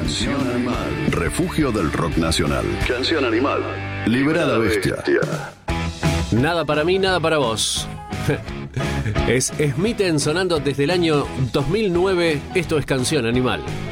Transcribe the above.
Canción Animal. Refugio del rock nacional. Canción Animal. Libera a la bestia. Nada para mí, nada para vos. Es Smitten sonando desde el año 2009. Esto es Canción Animal.